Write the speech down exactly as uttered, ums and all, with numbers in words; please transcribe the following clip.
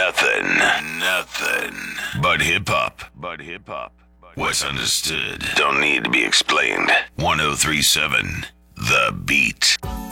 Nothing, nothing but hip hop. But hip hop. What's understood don't need to be explained. one oh three point seven The Beat.